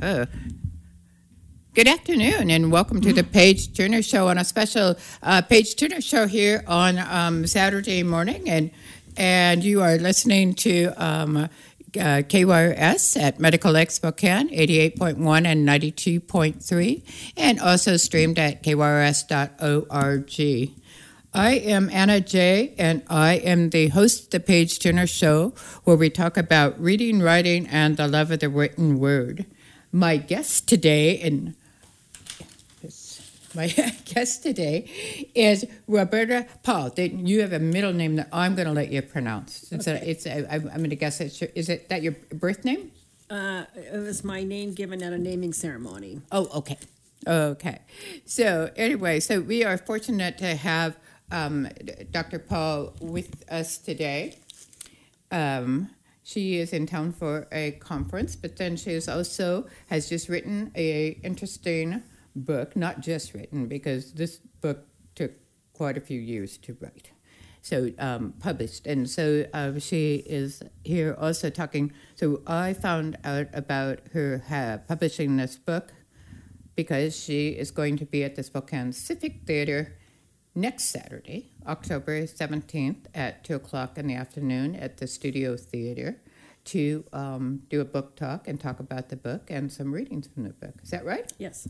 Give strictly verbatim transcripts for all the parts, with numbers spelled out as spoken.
Uh, good afternoon, and welcome to the Paige Turner Show on a special uh, Paige Turner Show here on um, Saturday morning, and and you are listening to um, uh, K Y R S at Medical X Spokane, eighty-eight point one and ninety-two point three, and also streamed at K Y R S dot org. I am Anna J., and I am the host of the Paige Turner Show, where we talk about reading, writing, and the love of the written word. My guest today, and my guest today is Roberta Paul. You have a middle name that I'm going to let you pronounce. It's okay. a, it's a, I'm going to guess it's your, is it that your birth name? Uh, it was my name given at a naming ceremony. Oh, okay, okay. So anyway, so we are fortunate to have um, Doctor Paul with us today. Um, She is in town for a conference, but then she is also has just written a interesting book, not just written, because this book took quite a few years to write, so um, published. And so uh, she is here also talking. So I found out about her uh, publishing this book because she is going to be at the Spokane Civic Theater next Saturday, October seventeenth at two o'clock in the afternoon at the Studio Theater to um, do a book talk and talk about the book and some readings from the book. Is that right? Yes.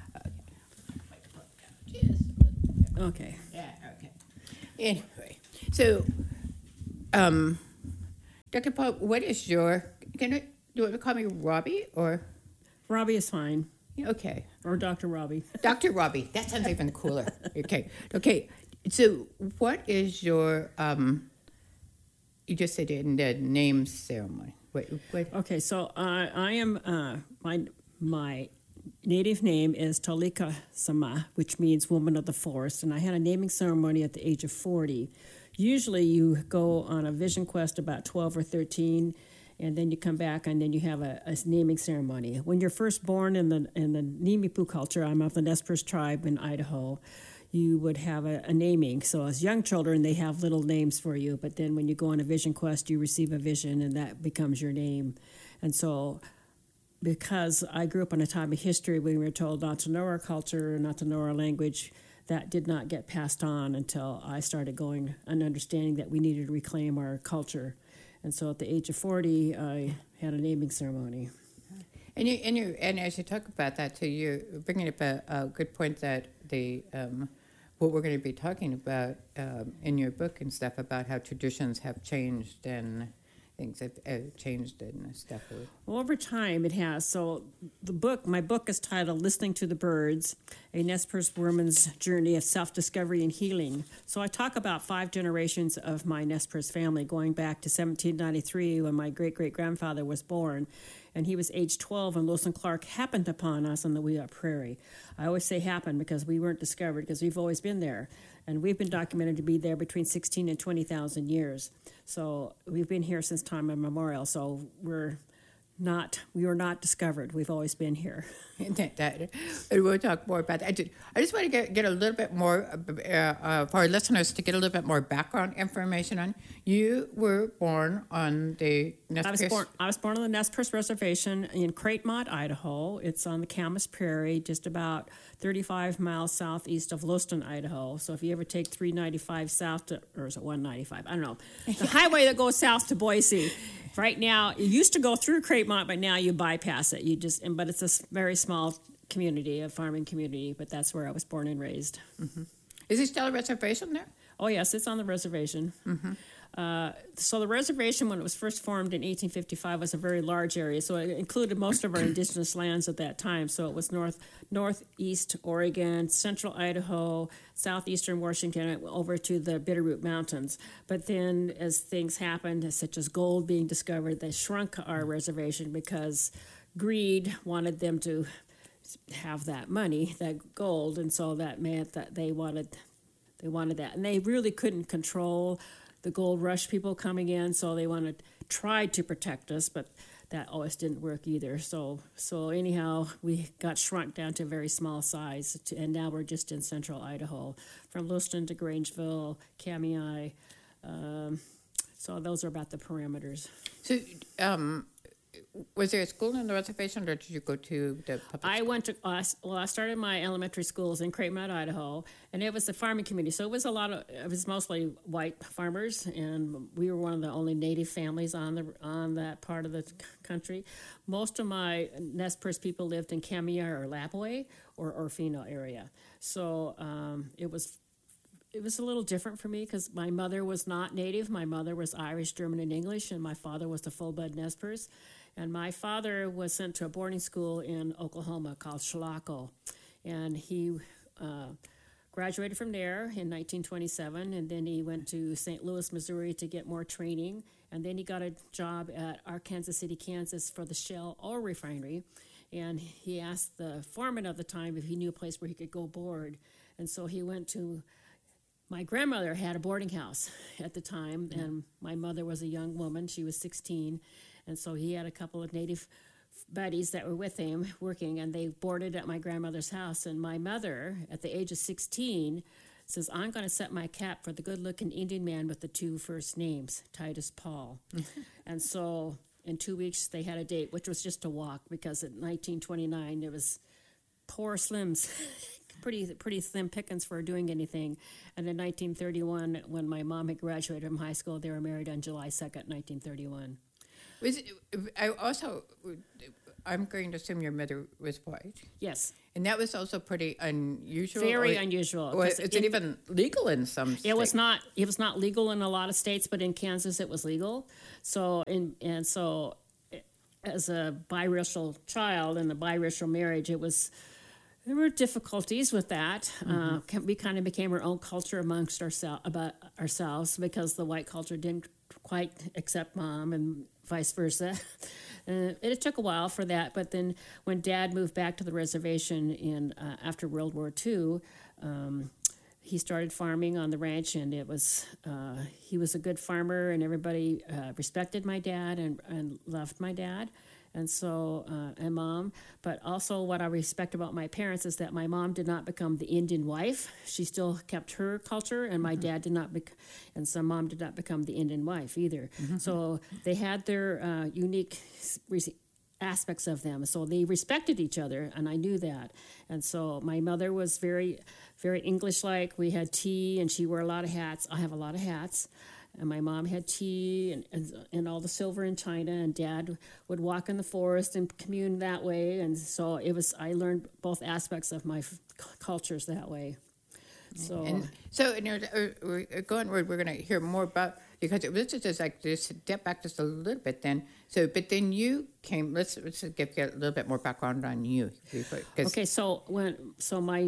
Okay. Okay. Yeah, okay. Anyway, so, um, Doctor Paul, what is your, can I, do you want to call me Robbie or? Robbie is fine. Okay. Or Doctor Robbie. Doctor Robbie. That sounds even cooler. Okay. Okay. So what is your, um, you just said in the name ceremony. Wait, wait. Okay, so uh, I am, uh, my my native name is Tolika Sama, which means woman of the forest, and I had a naming ceremony at the age of forty. Usually you go on a vision quest about twelve or thirteen, and then you come back and then you have a, a naming ceremony. When you're first born in the in the Nimipu culture, I'm of the Nez Perce tribe in Idaho, you would have a, a naming. So as young children, they have little names for you, but then when you go on a vision quest, you receive a vision, and that becomes your name. And so because I grew up in a time of history when we were told not to know our culture, not to know our language, that did not get passed on until I started going and understanding that we needed to reclaim our culture. And so at the age of forty, I had a naming ceremony. And you, and you, and as you talk about that, too, you're bringing up a, a good point that the um, what we're going to be talking about um, in your book and stuff about how traditions have changed and things have, have changed and stuff. Well, over time it has. So the book, my book is titled "Listening to the Birds: A Nez Perce Woman's Journey of Self-Discovery and Healing." So I talk about five generations of my Nez Perce family, going back to seventeen ninety-three when my great-great-grandfather was born. And he was age twelve, and Lewis and Clark happened upon us on the Wee Prairie. I always say happened because we weren't discovered, because we've always been there. And we've been documented to be there between sixteen and twenty thousand years. So we've been here since time immemorial. So we're not, we were not discovered. We've always been here. that, that, and we'll talk more about that. I just, I just want to get, get a little bit more, uh, uh, for our listeners, to get a little bit more background information on. You were born on the Nez Perce. I was born, I was born on the Nez Perce Reservation in Creighton, Idaho. It's on the Camas Prairie, just about thirty-five miles southeast of Lewiston, Idaho. So if you ever take three ninety-five south to, or is it one ninety-five? I don't know. The highway that goes south to Boise. Right now, it used to go through Creighton, but now you bypass it. You just, but it's a very small community, a farming community. But that's where I was born and raised. Mm-hmm. Is there still a reservation there? Oh yes, it's on the reservation. Mm-hmm. Uh, so the reservation, when it was first formed in eighteen fifty-five, was a very large area. So it included most of our indigenous lands at that time. So it was north, northeast Oregon, central Idaho, southeastern Washington, over to the Bitterroot Mountains. But then as things happened, such as gold being discovered, they shrunk our reservation because greed wanted them to have that money, that gold, and so that meant that they wanted, they wanted that. And they really couldn't control the gold rush people coming in, so they wanted tried to protect us, but that always didn't work either. So so anyhow, we got shrunk down to a very small size, to, and now we're just in central Idaho, from Lewiston to Grangeville, Kamiah. Um, so those are about the parameters. So um, was there a school on the reservation, or did you go to the public I school? went to, uh, well, I started my elementary schools in Creighton, Idaho, and it was a farming community. So it was a lot of, it was mostly white farmers, and we were one of the only native families on the on that part of the country. Most of my Nez Perce people lived in Kamiah or Lapwai or Orfino area. So um, it was it was a little different for me because my mother was not native. My mother was Irish, German, and English, and my father was the full-blood Nez Perce. And my father was sent to a boarding school in Oklahoma called Chilocco. And he uh, graduated from there in nineteen twenty-seven, and then he went to Saint Louis, Missouri to get more training. And then he got a job at Arkansas City, Kansas for the Shell Oil Refinery. And he asked the foreman of the time if he knew a place where he could go board. And so he went to, my grandmother had a boarding house at the time, mm-hmm. and my mother was a young woman. She was sixteen. And so he had a couple of native buddies that were with him working, and they boarded at my grandmother's house. And my mother, at the age of sixteen, says, I'm going to set my cap for the good-looking Indian man with the two first names, Titus Paul. And so in two weeks they had a date, which was just a walk, because in nineteen twenty-nine there was poor slims, pretty pretty slim pickings for doing anything. And in nineteen thirty-one, when my mom had graduated from high school, they were married on July second, nineteen thirty-one. Was it, I also, I'm going to assume your mother was white. Yes. And that was also pretty unusual. Very or, unusual. Or is it, it even legal in some states? It was not. It was not legal in a lot of states, but in Kansas it was legal. So in, and so, as a biracial child and a biracial marriage, it was. There were difficulties with that. Mm-hmm. Uh, we kind of became our own culture amongst ourselves about ourselves because the white culture didn't quite accept mom and vice versa. Uh, it took a while for that, but then when Dad moved back to the reservation in uh, after World War Two, um, he started farming on the ranch, and it was uh, he was a good farmer, and everybody uh, respected my dad and, and loved my dad. And so, uh, and mom, but also what I respect about my parents is that my mom did not become the Indian wife. She still kept her culture, and my mm-hmm. dad did not, bec- and so mom did not become the Indian wife either. Mm-hmm. So they had their uh, unique re- aspects of them. So they respected each other, and I knew that. And so my mother was very, very English-like. We had tea, and she wore a lot of hats. I have a lot of hats. And my mom had tea and, and and all the silver and china, and Dad would walk in the forest and commune that way. And so it was. I learned both aspects of my f- cultures that way. So, and so and we're going. We're, we're going to hear more about, because this is just like just step back just a little bit. Then so, but then you came. Let's let's just get, get a little bit more background on you. Okay, so when so my.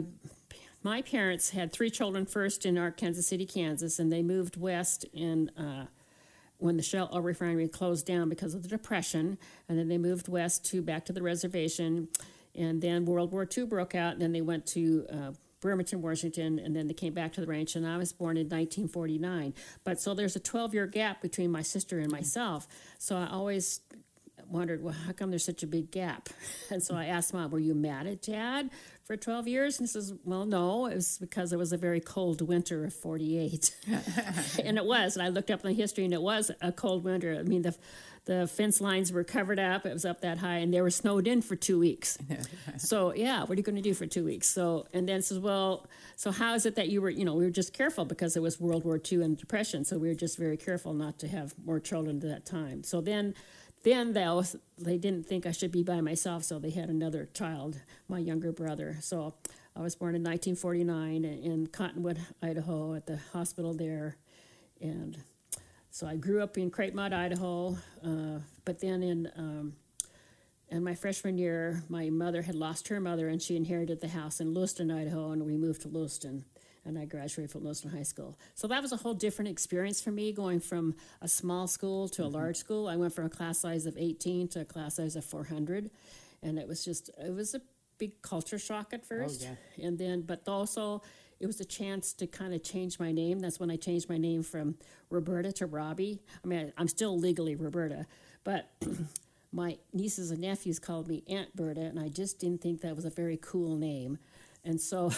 My parents had three children first in Arkansas City, Kansas, and they moved west in uh, when the Shell Oil Refinery closed down because of the Depression, and then they moved west to back to the reservation, and then World War Two broke out, and then they went to uh, Bremerton, Washington, and then they came back to the ranch, and I was born in nineteen forty-nine. But so there's a twelve-year gap between my sister and myself, so I always wondered, well, how come there's such a big gap? And so I asked Mom, were you mad at Dad for twelve years? And he says, well, no, it was because it was a very cold winter of forty-eight. And it was. And I looked up in the history, and it was a cold winter. I mean, the the fence lines were covered up. It was up that high, and they were snowed in for two weeks. So, yeah, what are you going to do for two weeks? So, and then says, well, so how is it that you were, you know, we were just careful because it was World War Two and Depression. So we were just very careful not to have more children at that time. So then... Then they, was, they didn't think I should be by myself, so they had another child, my younger brother. So I was born in nineteen forty-nine in Cottonwood, Idaho, at the hospital there. And so I grew up in Creighton, Idaho. Uh, but then in, um, in my freshman year, my mother had lost her mother, and she inherited the house in Lewiston, Idaho, and we moved to Lewiston. And I graduated from Lewiston High School. So that was a whole different experience for me, going from a small school to a mm-hmm. large school. I went from a class size of eighteen to a class size of four hundred. And it was just, it was a big culture shock at first. Oh, yeah. And then, but also, it was a chance to kind of change my name. That's when I changed my name from Roberta to Robbie. I mean, I'm still legally Roberta, but my nieces and nephews called me Aunt Berta, and I just didn't think that was a very cool name. And so...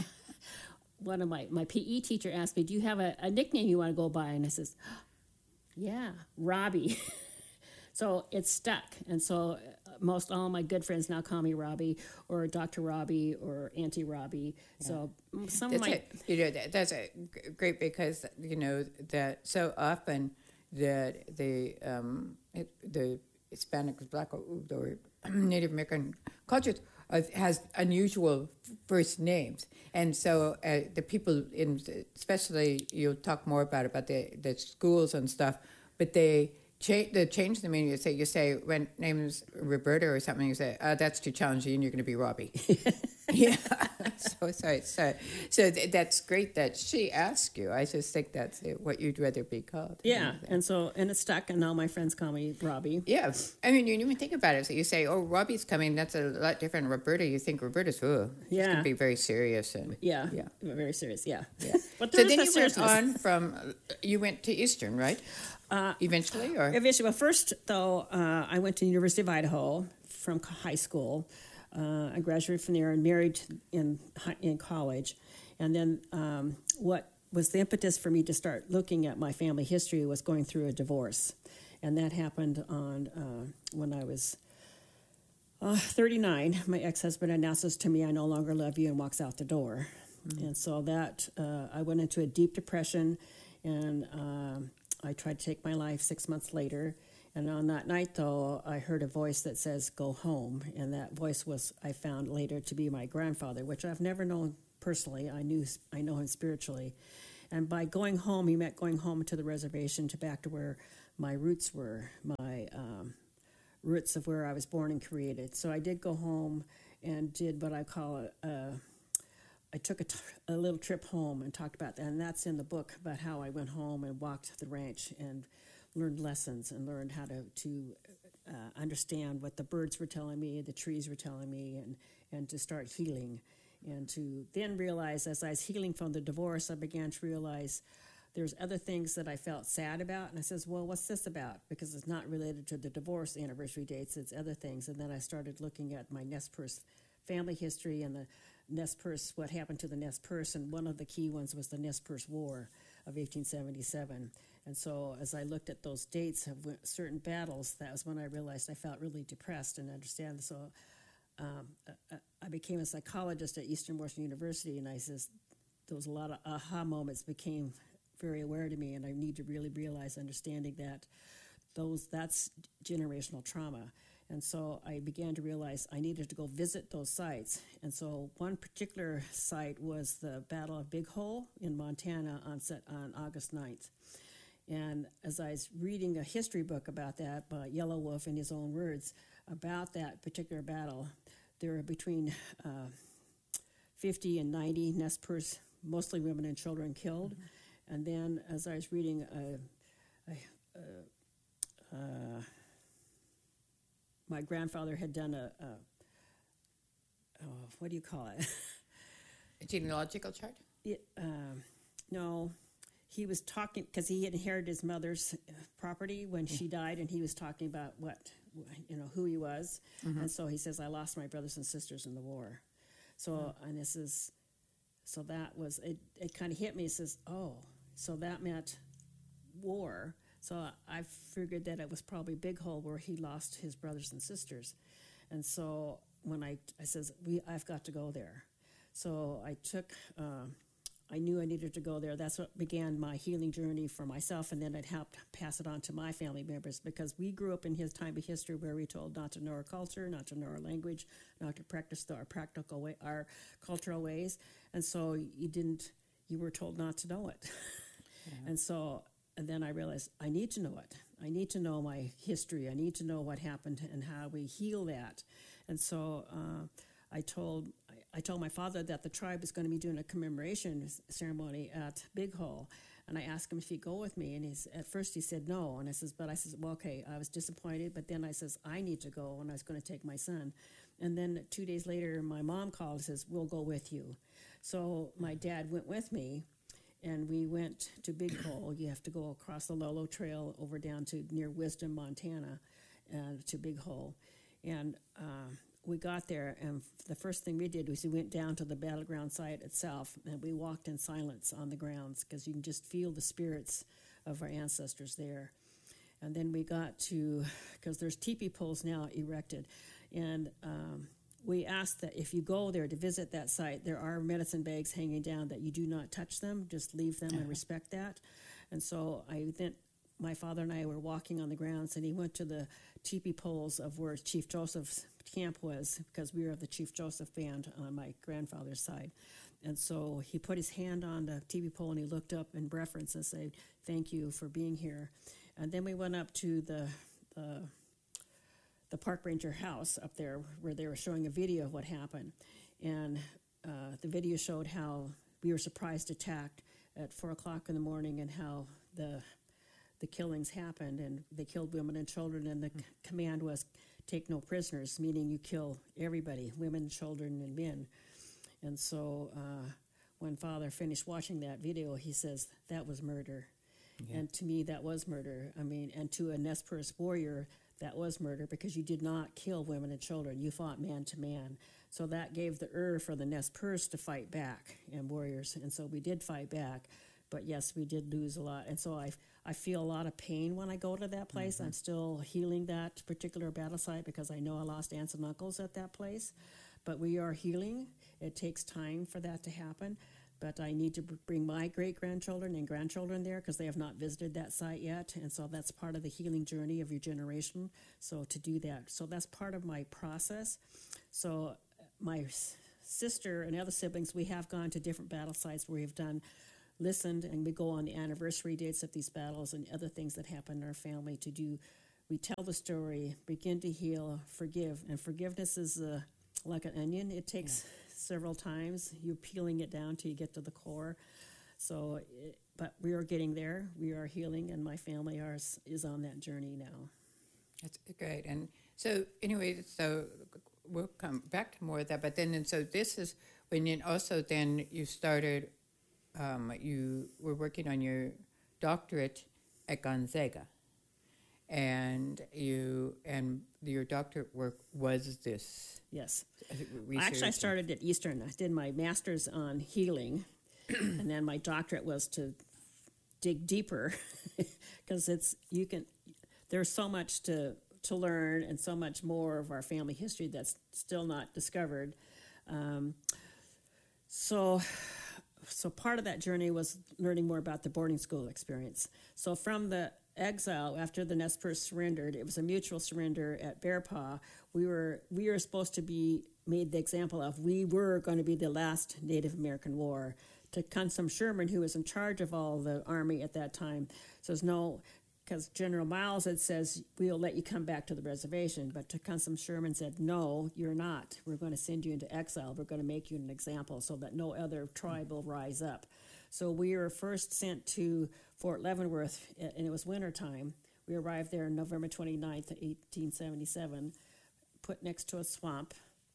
One of my, my P E teacher asked me, do you have a, a nickname you want to go by? And I says, yeah, Robbie. So it's stuck. And so uh, most all my good friends now call me Robbie or Doctor Robbie or Auntie Robbie. Yeah. So some that's of my... A, you know, that, that's a great because, you know, that so often that the, um, it, the Hispanic, Black, or, or Native American cultures uh, has unusual first names. And so uh, the people, in, especially you'll talk more about, about the, the schools and stuff, but they... Change, the change the meaning. You say you say when name's Roberta or something. You say, "Oh, that's too challenging. You're going to be Robbie." Yeah. So sorry. So so th- that's great that she asked you. I just think that's what you'd rather be called. Yeah, and so and it's stuck, and now my friends call me Robbie. Yeah, I mean, you didn't even think about it. So you say, "Oh, Robbie's coming." That's a lot different. Roberta, you think Roberta's oh, yeah, it's going to be very serious and yeah, yeah, very serious. Yeah, yeah. But so then you seriousness. went on from you went to Eastern, right? Uh, eventually, or eventually. Well, first though, uh, I went to University of Idaho from high school. Uh, I graduated from there and married in in college, and then um, what was the impetus for me to start looking at my family history was going through a divorce, and that happened on uh, when I was uh, thirty-nine. My ex-husband announces to me, "I no longer love you," and walks out the door, mm-hmm. and so that uh, I went into a deep depression, and. Um, I tried to take my life six months later, and on that night, though, I heard a voice that says, "Go home," and that voice was, I found later to be my grandfather, which I've never known personally. I knew I know him spiritually, and by going home, he meant going home to the reservation, to back to where my roots were, my um, roots of where I was born and created. So I did go home and did what I call a, a I took a, t- a little trip home and talked about that, and that's in the book about how I went home and walked the ranch and learned lessons and learned how to, to uh, understand what the birds were telling me, the trees were telling me, and, and to start healing. And to then realize, as I was healing from the divorce, I began to realize there's other things that I felt sad about. And I says, well, what's this about? Because it's not related to the divorce anniversary dates, it's other things. And then I started looking at my Nez Perce family history and the Nez Perce, what happened to the Nez Perce, and one of the key ones was the Nez Perce War of eighteen seventy-seven. And so as I looked at those dates of certain battles, that was when I realized I felt really depressed and understand. So um, I became a psychologist at Eastern Washington University, and I says, those a lot of aha moments became very aware to me, and I need to really realize understanding that those that's generational trauma. And so I began to realize I needed to go visit those sites. And so one particular site was the Battle of Big Hole in Montana on, set, on August ninth. And as I was reading a history book about that by Yellow Wolf in his own words, about that particular battle, there were between uh, fifty and ninety Nez Perce, mostly women and children, killed. Mm-hmm. And then as I was reading a, a, a, a my grandfather had done a, a oh, what do you call it? A genealogical chart? It, um, no, he was talking, because he had inherited his mother's property when mm-hmm. she died, and he was talking about what, you know, who he was. Mm-hmm. And so he says, I lost my brothers and sisters in the war. So, mm-hmm. and this is, so that was, it, it kind of hit me. It says, oh, so that meant war. So I figured that it was probably Big Hole where he lost his brothers and sisters. And so when I, I says, we, I've got to go there. So I took, uh, I knew I needed to go there. That's what began my healing journey for myself, and then it helped pass it on to my family members, because we grew up in his time of history where we told not to know our culture, not to know our language, not to practice our practical way, our cultural ways. And so you didn't, you were told not to know it. Yeah. And so And then I realized I need to know it. I need to know my history. I need to know what happened and how we heal that. And so uh, I told I told my father that the tribe was going to be doing a commemoration ceremony at Big Hole. And I asked him if he'd go with me. And he's, at first he said no. And I says, but I says, well, okay, I was disappointed. But then I says, I need to go. And I was going to take my son. And then two days later, my mom called and says, we'll go with you. So my dad went with me. And we went to Big Hole. You have to go across the Lolo Trail over down to near Wisdom, Montana, uh, to Big Hole. And uh, we got there, and the first thing we did was we went down to the battleground site itself, and we walked in silence on the grounds, because you can just feel the spirits of our ancestors there. And then we got to, because there's teepee poles now erected, and um, we asked that if you go there to visit that site, there are medicine bags hanging down that you do not touch them, just leave them and respect that. And so I then, my father and I were walking on the grounds, and he went to the teepee poles of where Chief Joseph's camp was, because we were of the Chief Joseph band on my grandfather's side. And so he put his hand on the teepee pole and he looked up in reverence and said, "Thank you for being here." And then we went up to the, the the park ranger house up there where they were showing a video of what happened. And uh, the video showed how we were surprise attacked at four o'clock in the morning, and how the the killings happened, and they killed women and children, and the mm. c- command was take no prisoners, meaning you kill everybody, women, children, and men. And so uh, when Father finished watching that video, he says, that was murder. Yeah. And to me, that was murder. I mean, and to a Nez Perce warrior, that was murder, because you did not kill women and children. You fought man to man. So that gave the urge for the Nez Perce to fight back, and warriors. And so we did fight back. But yes, we did lose a lot. And so I, I feel a lot of pain when I go to that place. Mm-hmm. I'm still healing that particular battle site, because I know I lost aunts and uncles at that place. But we are healing. It takes time for that to happen. But I need to bring my great-grandchildren and grandchildren there, because they have not visited that site yet. And so that's part of the healing journey of your generation. So to do that. So that's part of my process. So my sister and other siblings, we have gone to different battle sites where we've done listened, and we go on the anniversary dates of these battles and other things that happen in our family to do. We tell the story, begin to heal, forgive. And forgiveness is uh, like an onion. It takes yeah. several times. You're peeling it down till you get to the core. So, it, but we are getting there. We are healing, and my family are, is on that journey now. That's great. And so anyway, so we'll come back to more of that. But then, and so this is when you also then you started, um, you were working on your doctorate at Gonzaga. And you and your doctorate work was this. Yes. Research. Actually, I started at Eastern. I did my master's on healing, and then my doctorate was to dig deeper, because it's you can. There's so much to to learn, and so much more of our family history that's still not discovered. Um, so. So part of that journey was learning more about the boarding school experience. So from the exile, after the Nez Perce surrendered, it was a mutual surrender at Bear Paw. We were we were supposed to be made the example of. We were going to be the last Native American war. Tecumseh Sherman, who was in charge of all the army at that time, says no, because General Miles had says, we'll let you come back to the reservation. But Tecumseh Sherman said, no, you're not. We're going to send you into exile. We're going to make you an example so that no other tribe will rise up. So we were first sent to Fort Leavenworth, and it was wintertime. We arrived there on November twenty-ninth, eighteen seventy-seven, put next to a swamp.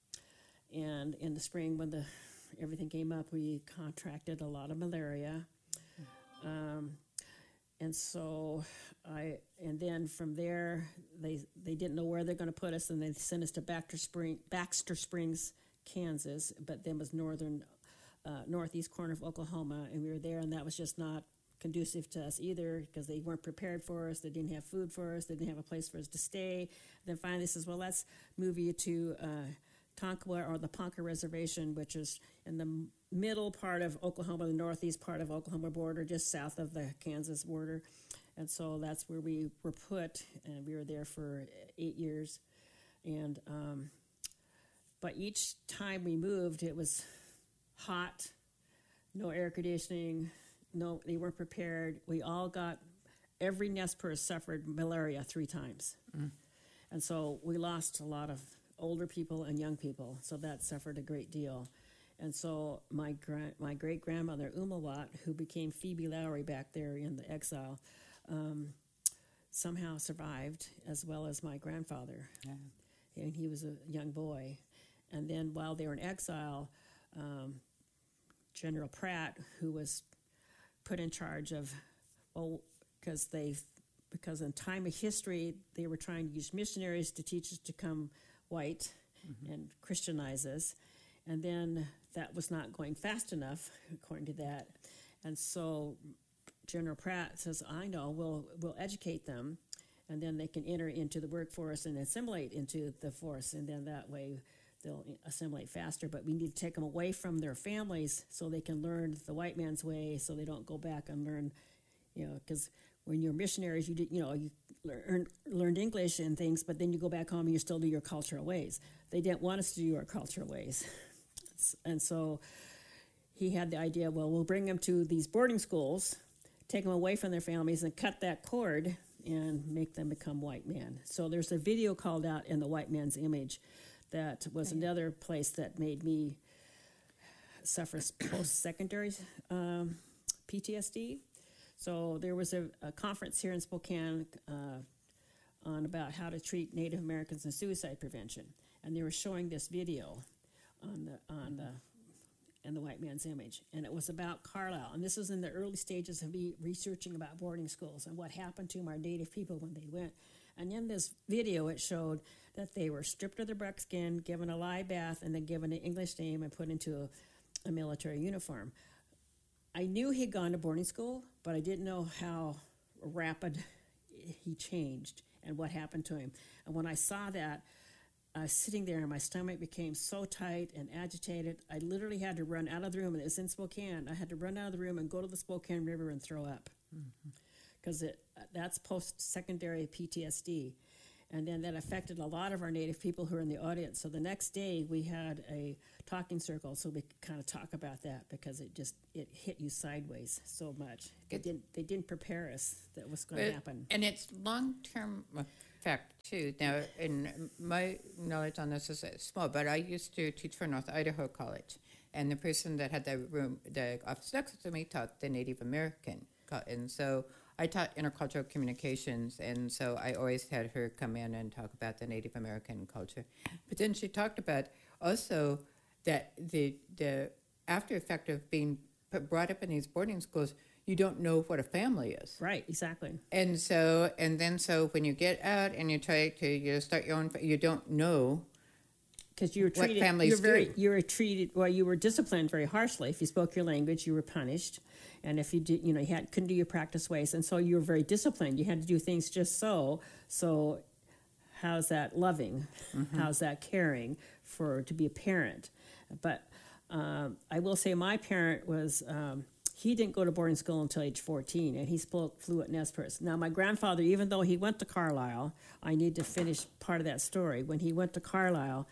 And in the spring, when the everything came up, we contracted a lot of malaria. Um, And so I, and then from there, they they didn't know where they're going to put us, and they sent us to Baxter, Spring, Baxter Springs, Kansas, but then was northern, uh, northeast corner of Oklahoma, and we were there, and that was just not conducive to us either, because they weren't prepared for us, they didn't have food for us, they didn't have a place for us to stay. Then finally they says, well, let's move you to uh, Tonkawa, or the Ponca Reservation, which is in the middle part of Oklahoma, the northeast part of Oklahoma border, just south of the Kansas border. And so that's where we were put, and we were there for eight years. And um, but each time we moved, it was hot, no air conditioning, no, they weren't prepared. We all got, every Nez Perce suffered malaria three times. Mm. And so we lost a lot of older people and young people, so that suffered a great deal. And so my gra- my great-grandmother, Umawat, who became Phoebe Lowry back there in the exile, um, somehow survived, as well as my grandfather. Yeah. And he was a young boy. And then while they were in exile, um, General Pratt, who was put in charge of, well, because they, because in time of history, they were trying to use missionaries to teach us to become white mm-hmm. and Christianize us. And then that was not going fast enough, according to that. And so General Pratt says, I know, we'll we'll educate them. and then they can enter into the workforce and assimilate into the force, and then that way they'll assimilate faster. But we need to take them away from their families so they can learn the white man's way, so they don't go back and learn, you know, because when you're missionaries, you did, you know, you learn, learned English and things, but then you go back home and you still do your cultural ways. They didn't want us to do our cultural ways. And so he had the idea, well, we'll bring them to these boarding schools, take them away from their families, and cut that cord and make them become white men. So there's a video called out in The White Man's Image that was another place that made me suffer post-secondary um, P T S D. So there was a, a conference here in Spokane uh, on about how to treat Native Americans and suicide prevention, and they were showing this video on the on the in The White Man's Image, and it was about Carlisle. And this was in the early stages of me researching about boarding schools and what happened to our Native people when they went. And in this video, it showed that they were stripped of their buckskin, given a lye bath, and then given an English name and put into a, a military uniform. I knew he'd gone to boarding school, but I didn't know how rapid he changed and what happened to him. And when I saw that, I was sitting there and my stomach became so tight and agitated. I literally had to run out of the room, and it was in Spokane. I had to run out of the room and go to the Spokane River and throw up, because mm-hmm. that's post-secondary P T S D. And then that affected a lot of our Native people who were in the audience. So the next day we had a talking circle so we could kind of talk about that, because it just it hit you sideways so much. They didn't, they didn't prepare us that was going to happen. And it's long-term effect, too. Now, in my knowledge on this is small, but I used to teach for North Idaho College. And the person that had the room, the office next to me, taught the Native American. And so I taught intercultural communications, and so I always had her come in and talk about the Native American culture. But then she talked about also that the the after effect of being put, brought up in these boarding schools, you don't know what a family is. Right, exactly. And so and then so when you get out and you try to you start your own, you don't know. Because you were treated, what families you were very, do. you were treated, well, you were disciplined very harshly. If you spoke your language, you were punished, and if you did, you know, you had, couldn't do your practice ways, and so you were very disciplined. You had to do things just so. So, how's that loving? Mm-hmm. How's that caring for to be a parent? But um, I will say, my parent was. Um, He didn't go to boarding school until age fourteen, and he spoke fluent Nez Perce. Now, my grandfather, even though he went to Carlisle, I need to finish part of that story. When he went to Carlisle,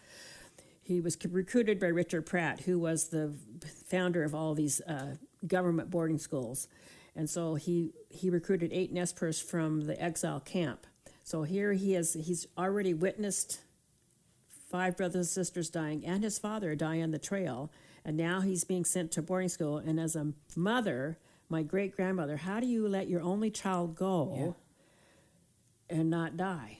he was recruited by Richard Pratt, who was the founder of all these uh, government boarding schools. And so he, he recruited eight Nez Perce from the exile camp. So here he is, he's already witnessed five brothers and sisters dying, and his father dying on the trail. And now he's being sent to boarding school. And as a mother, my great-grandmother, how do you let your only child go yeah. and not die?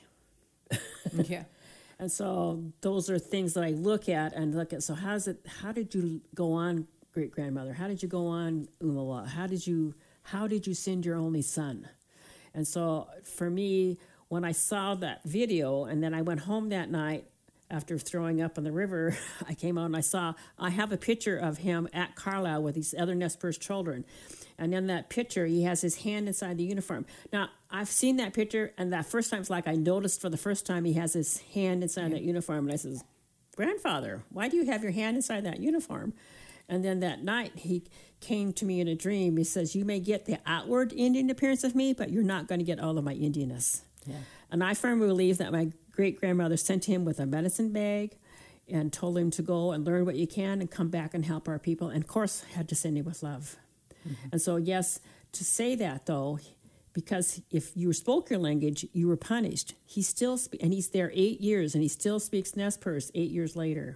Yeah. And so those are things that I look at and look at. So how's it? How did you go on, great-grandmother? How did you go on, Umala? How did you, how did you send your only son? And so for me, when I saw that video, and then I went home that night, after throwing up in the river, I came out and I saw, I have a picture of him at Carlisle with these other Nez Perce children. And in that picture, he has his hand inside the uniform. Now, I've seen that picture, and that first time, it's like I noticed for the first time he has his hand inside yeah. that uniform. And I says, grandfather, why do you have your hand inside that uniform? And then that night, he came to me in a dream. He says, you may get the outward Indian appearance of me, but you're not going to get all of my Indianness. Yeah. And I firmly believe that my great-grandmother sent him with a medicine bag and told him to go and learn what you can and come back and help our people. And, of course, had to send him with love. Mm-hmm. And so, yes, to say that, though, because if you spoke your language, you were punished. He still spe- and he's there eight years, and he still speaks Nez Perce eight years later.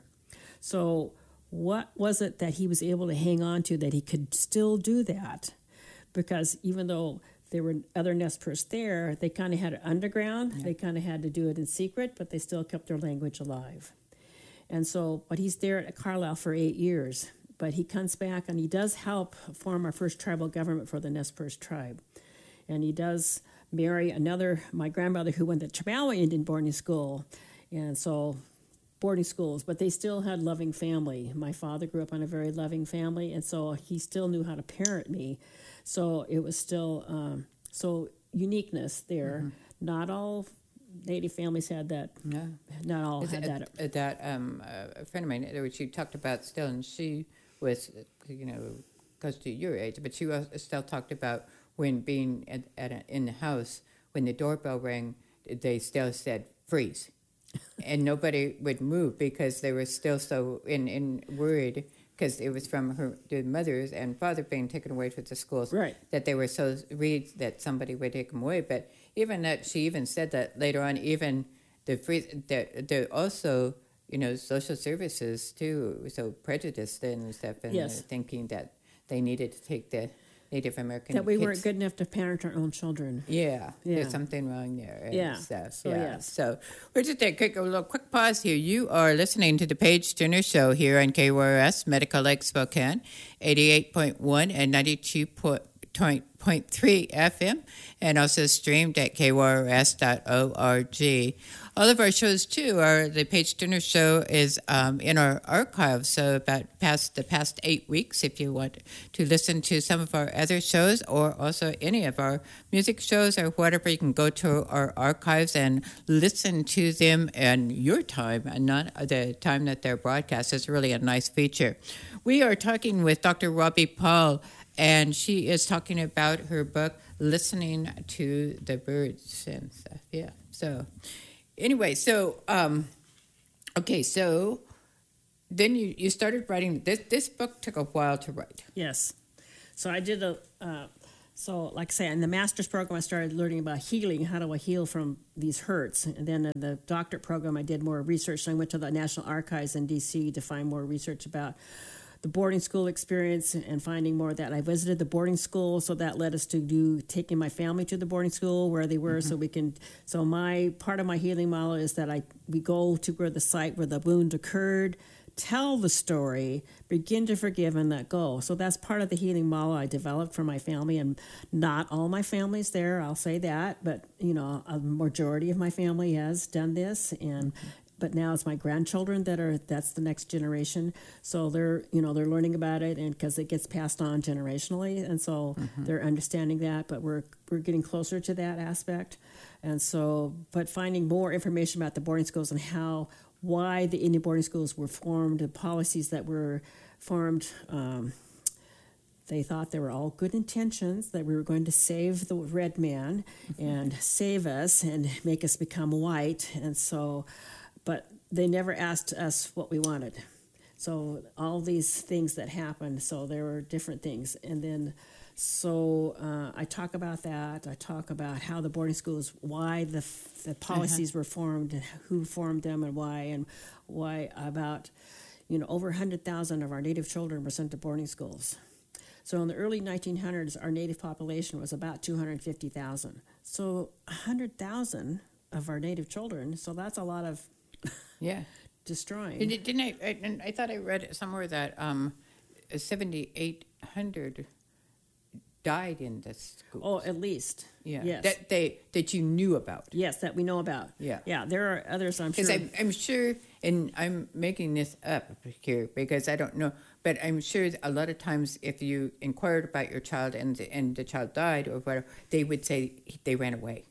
So what was it that he was able to hang on to that he could still do that? Because even though there were other Nez Perce there, they kind of had it underground. Yeah. They kind of had to do it in secret, but they still kept their language alive. And so, but he's there at Carlisle for eight years. But he comes back, and he does help form our first tribal government for the Nez Perce tribe. And he does marry another, my grandmother, who went to Chippewa Indian boarding school. And so, boarding schools, but they still had loving family. My father grew up in a very loving family, and so he still knew how to parent me. So it was still um, so uniqueness there. Mm-hmm. not all Native families had that. No. Not all Is had it- that. uh, that um, uh, a friend of mine, uh, she talked about still, and she was, uh, you know, close to your age, but she was, still talked about when being at, at a, in the house, when the doorbell rang, they still said freeze, and nobody would move because they were still so in, in worried because it was from her the mothers and father being taken away from the schools, Right. that they were so worried that somebody would take them away. But even that, she even said that later on, even the freeze, that they're also, you know, social services too, were so prejudiced and stuff, and Yes. uh, thinking that they needed to take the Native American That we kids. weren't good enough to parent our own children. Yeah, Yeah. there's something wrong there. And Yeah. stuff. So, yeah. yes. So we're just take a quick, a little quick pause here. You are listening to the Paige Turner Show here on K Y R S Medical Lake Spokane, eighty-eight point one and ninety-two point three F M, and also streamed at K Y R S dot org. All of our shows too are the Paige Turner Show is um, in our archives, so about past the past eight weeks. If you want to listen to some of our other shows or also any of our music shows or whatever, you can go to our archives and listen to them in your time and not the time that they're broadcast. It's really a nice feature. We are talking with Doctor Robbie Paul, and she is talking about her book, Listening to the Birds and stuff. Yeah. So anyway, so, um, okay, so then you, you started writing. This, this book took a while to write. Yes. So I did a, uh, so like I say, in the master's program, I started learning about healing. How do I heal from these hurts? And then in the doctorate program, I did more research. So I went to the National Archives in D C to find more research about the boarding school experience and finding more of that. I visited the boarding school, so that led us to do taking my family to the boarding school where they were, mm-hmm. so we can. So my part of my healing model is that I we go to where the site where the wound occurred, tell the story, begin to forgive, and let go. So that's part of the healing model I developed for my family, and not all my family's there. I'll say that, but you know, a majority of my family has done this, and. Mm-hmm. But now it's my grandchildren that are, that's the next generation. So they're, you know, they're learning about it, and because it gets passed on generationally. And so mm-hmm. they're understanding that, but we're, we're getting closer to that aspect. And so, but finding more information about the boarding schools and how, why the Indian boarding schools were formed, the policies that were formed, um, they thought they were all good intentions, that we were going to save the red man mm-hmm. and save us and make us become white. And so, but they never asked us what we wanted. So all these things that happened, so there were different things. And then, so uh, I talk about that. I talk about how the boarding schools, why the the policies uh-huh. were formed, and who formed them, and why, and why about, you know, over one hundred thousand of our Native children were sent to boarding schools. So in the early nineteen hundreds, our Native population was about two hundred fifty thousand. So one hundred thousand of our Native children, so that's a lot of yeah destroying. Didn't, didn't I, I? I thought I read somewhere that um, seventy-eight hundred died in this school. Oh, at least. Yeah. Yes. That they that you knew about. Yes, that we know about. Yeah. Yeah. There are others, I'm sure. Because I'm, I'm sure, and I'm making this up here because I don't know, but I'm sure a lot of times if you inquired about your child and the, and the child died or whatever, they would say they ran away.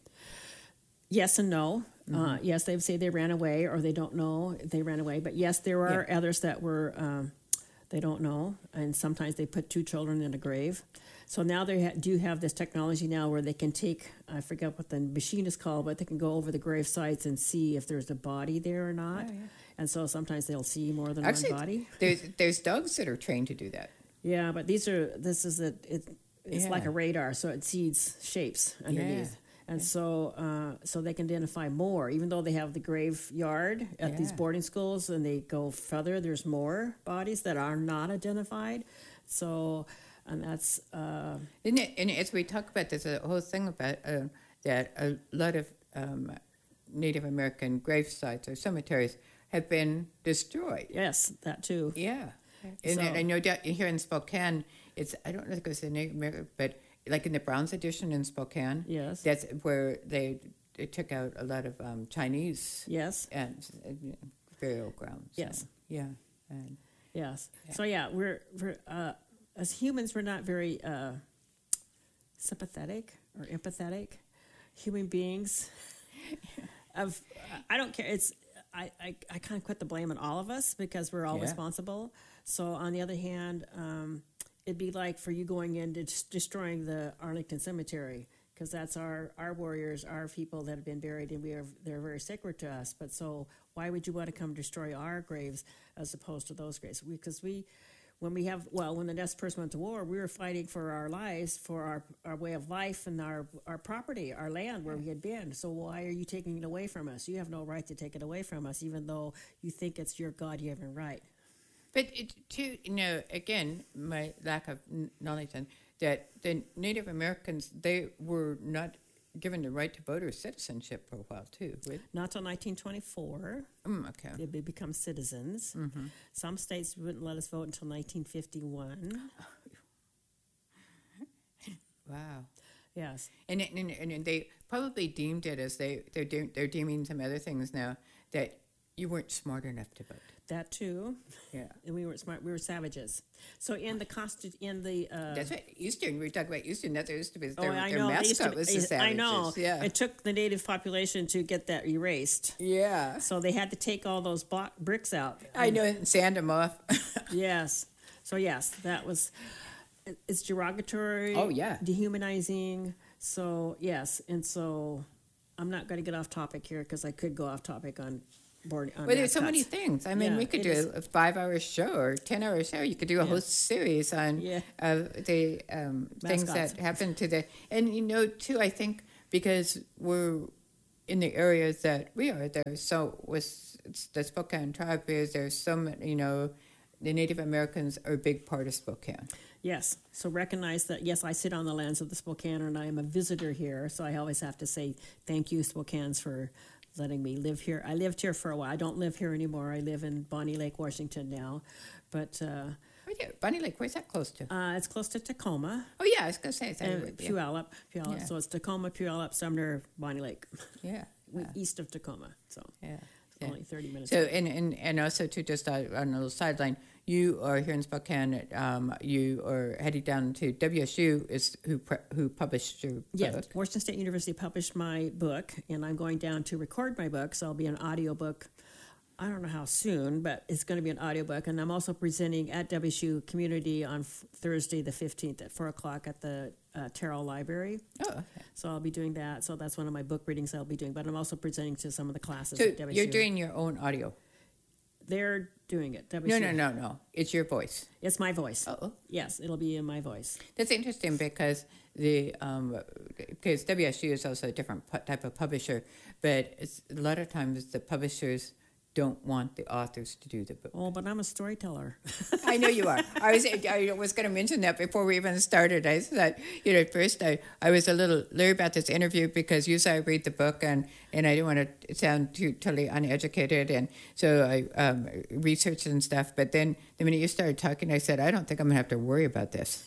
Yes and no. Mm-hmm. Uh, yes, they would say they ran away, or they don't know if they ran away. But yes, there are yeah. others that were, um, they don't know, and sometimes they put two children in a grave. So now they ha- do have this technology now where they can take, I forget what the machine is called, but they can go over the grave sites and see if there's a body there or not. Oh, yeah. And so sometimes they'll see more than Actually, one body. There's there's dogs that are trained to do that. Yeah, but these are, this is a, it, it's yeah. like a radar, so it sees shapes underneath. Yeah. And yeah. so uh, so they can identify more, even though they have the graveyard at yeah. these boarding schools, and they go further, there's more bodies that are not identified. So, and that's... Uh, Isn't it, and as we talk about this, a whole thing about uh, that a lot of um, Native American grave sites or cemeteries have been destroyed. Yes, that too. Yeah. And so, I know here in Spokane, it's, I don't know if it goes to Native American, but like in the Browns edition in Spokane, yes, that's where they, they took out a lot of um, Chinese, yes, and uh, burial grounds. Yes, so, yeah, and, yes. Yeah. So yeah, we're, we're uh, as humans, we're not very uh, sympathetic or empathetic, human beings. Of I don't care. It's I, I, I kind of put the blame on all of us because we're all Yeah. responsible. So on the other hand, um, it'd be like for you going in to just destroying the Arlington Cemetery, because that's our, our warriors, our people that have been buried, and we are they're very sacred to us. But so why would you want to come destroy our graves as opposed to those graves? Because we, we, when we have well, when the next person went to war, we were fighting for our lives, for our, our way of life, and our our property, our land where we had been. So why are you taking it away from us? You have no right to take it away from us, even though you think it's your God-given right. But it, to you know, again, my lack of n- knowledge on that the Native Americans, they were not given the right to vote or citizenship for a while too. Right? Not till nineteen twenty-four. Mm, okay. Did we become citizens? Mm-hmm. Some states wouldn't let us vote until nineteen fifty-one. Wow. Yes. And, and and they probably deemed it as they they're de- they're deeming some other things now that you weren't smart enough to vote. That too. Yeah. And we weren't smart. We were savages. So in the consti- in the uh, That's right. Eastern. We talk about Eastern. That's what used to be oh, their, I their know. They used mascot to- was the savages. I know. Yeah. It took the native population to get that erased. Yeah. So they had to take all those block bricks out. I know, and sand them off. Yes. So yes, that was. It's derogatory. Oh, yeah. Dehumanizing. So yes, and so I'm not going to get off topic here because I could go off topic on board. On Well, there's so mascots. many things. I mean, Yeah, we could it do is. a five-hour show or ten-hour show. You could do a Yeah. whole series on Yeah. uh, the um, things Mascots. that happen to the. And you know, too, I think because we're in the areas that we are, there's so with the Spokane tribe is there's so many. You know, the Native Americans are a big part of Spokane. Yes. So recognize that, yes, I sit on the lands of the Spokaner and I am a visitor here. So I always have to say thank you, Spokanes, for letting me live here. I lived here for a while. I don't live here anymore. I live in Bonnie Lake, Washington now. But uh, Oh yeah, Bunny Lake. Where's that close to? uh, it's close to Tacoma Oh yeah, I was gonna say it's and anyway, yeah. Puyallup. Puyallup. Yeah. So it's Tacoma, Puyallup, Sumner, Bonnie Lake, Yeah, We- yeah, east of Tacoma. So yeah. it's yeah. only thirty minutes. So and, and and also to just uh, on a little sideline, you are here in Spokane. Um, you are heading down to W S U is who pre- who published your book. Yeah, Washington State University published my book, and I'm going down to record my book, so I'll be an audiobook. I don't know how soon, but it's going to be an audiobook. And I'm also presenting at W S U Community on f- Thursday the fifteenth at four o'clock at the uh, Terrell Library. Oh, okay. So I'll be doing that. So that's one of my book readings I'll be doing. But I'm also presenting to some of the classes So at W S U. you're doing your own audio. They're doing it. W No, S U. no, no, no. It's your voice. It's my voice. Oh, Yes, it'll be in my voice. that's interesting because the um, because W S U is also a different pu- type of publisher, but it's, a lot of times the publishers don't want the authors to do the book. Oh, but I'm a storyteller. I know you are. I was I was going to mention that before we even started. I said, you know, at first I, I was a little leery about this interview because usually I read the book and, and I didn't want to sound too totally uneducated, and so I um, researched and stuff. But then the minute you started talking, I said, I don't think I'm going to have to worry about this.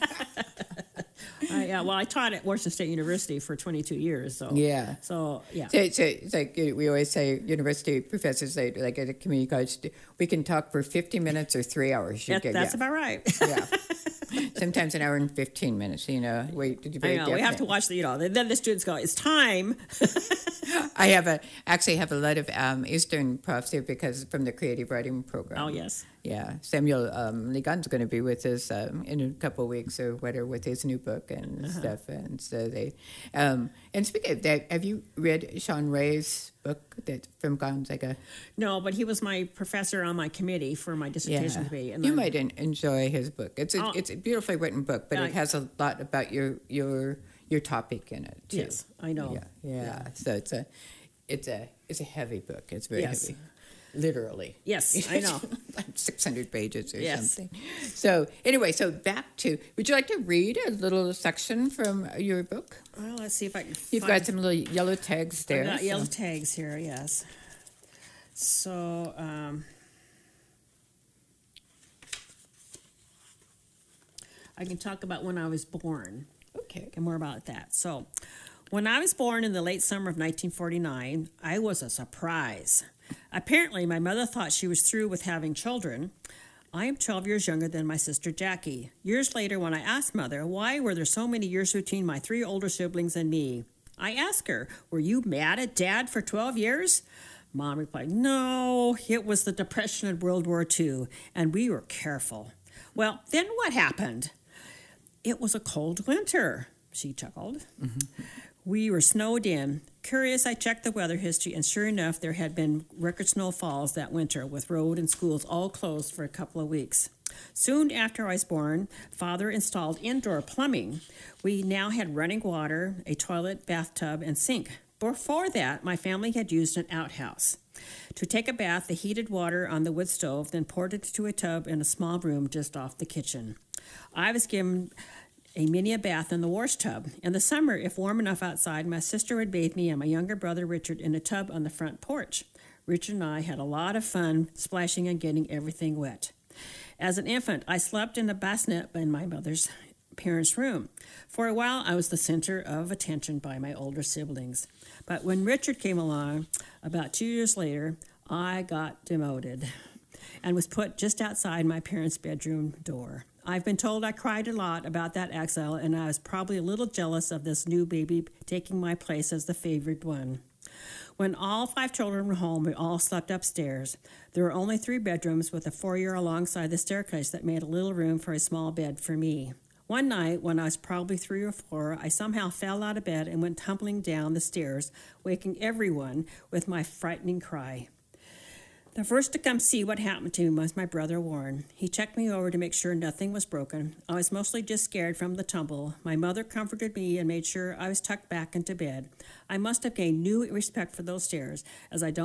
uh, yeah, well, I taught at Washington State University for twenty-two years. So Yeah. So yeah. So, so it's like we always say, university professors, they, like at a community college, we can talk for fifty minutes or three hours. You That, get- that's yeah. about right. yeah. Sometimes an hour and fifteen minutes, you know. Wait, did you I know. We have to watch the, you know, then the students go, it's time. I have a actually have a lot of um, Eastern profs here because from the creative writing program. Oh, yes. Yeah, Samuel um, Ligon's going to be with us um, in a couple of weeks or whatever with his new book and Uh-huh. stuff. And so they, um, and speaking of that, have you read Sean Ray's book that from Gonzaga? No, but he was my professor on my committee for my dissertation committee. And you I'm- might en- enjoy his book. It's a, Oh. it's a beautifully written book, but Yeah. it has a lot about your your your topic in it too. Yes, I know. Yeah, yeah. So it's a it's a it's a heavy book. It's very Yes. heavy, literally. Yes, I know. Like six hundred pages or Yes. something. So anyway, so back to. Would you like to read a little section from your book? Well, let's see if I can You've find- got some little yellow tags there. I've got so- yellow tags here, yes. So, um, I can talk about when I was born. Okay. Okay, more about that. So, when I was born in the late summer of nineteen forty-nine, I was a surprise. Apparently, my mother thought she was through with having children. I am twelve years younger than my sister Jackie. Years later, when I asked Mother, why were there so many years between my three older siblings and me? I asked her, were you mad at Dad for twelve years? Mom replied, no, it was the Depression in World War Two, and we were careful. Well, then what happened? It was a cold winter, she chuckled. Mm-hmm. We were snowed in. Curious, I checked the weather history, and sure enough, there had been record snowfalls that winter, with road and schools all closed for a couple of weeks. Soon after I was born, Father installed indoor plumbing. We now had running water, a toilet, bathtub, and sink. Before that, my family had used an outhouse. To take a bath, they heated water on the wood stove, then poured it into a tub in a small room just off the kitchen. I was given a mini bath in the wash tub. In the summer, if warm enough outside, my sister would bathe me and my younger brother Richard in a tub on the front porch. Richard and I had a lot of fun splashing and getting everything wet. As an infant, I slept in a bassinet in my mother's parents' room. For a while, I was the center of attention by my older siblings. But when Richard came along, about two years later, I got demoted and was put just outside my parents' bedroom door. I've been told I cried a lot about that exile, and I was probably a little jealous of this new baby taking my place as the favored one. When all five children were home, we all slept upstairs. There were only three bedrooms with a foyer alongside the staircase that made a little room for a small bed for me. One night, when I was probably three or four, I somehow fell out of bed and went tumbling down the stairs, waking everyone with my frightening cry. The first to come see what happened to me was my brother Warren. He checked me over to make sure nothing was broken. I was mostly just scared from the tumble. My mother comforted me and made sure I was tucked back into bed. I must have gained new respect for those stairs, as I don't